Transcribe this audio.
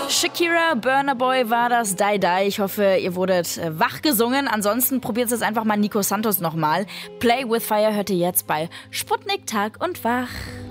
Shakira, Burna Boy war das Die Die. Ich hoffe, ihr wurdet wach gesungen. Ansonsten probiert es einfach mal Nico Santos nochmal. Play with Fire hört ihr jetzt bei Sputnik Tag und Wach.